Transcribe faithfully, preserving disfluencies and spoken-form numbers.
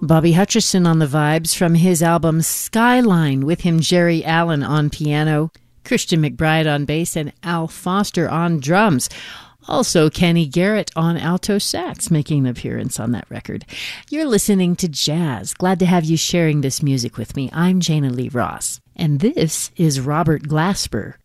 Bobby Hutcherson on the vibes from his album Skyline, with him Jerry Allen on piano, Christian McBride on bass, and Al Foster on drums. Also, Kenny Garrett on alto sax making an appearance on that record. You're listening to Jazz. Glad to have you sharing this music with me. I'm Jana Lee Ross, and this is Robert Glasper